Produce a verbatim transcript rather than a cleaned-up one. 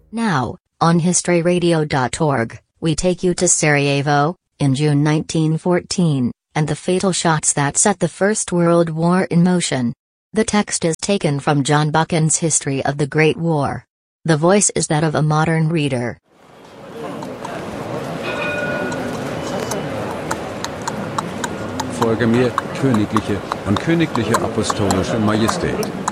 Now, on history radio dot org, we take you to Sarajevo, in June nineteen fourteen, and the fatal shots that set the First World War in motion. The text is taken from John Buchan's History of the Great War. The voice is that of a modern reader. Folge mir, Königliche und Königliche Apostolische Majestät.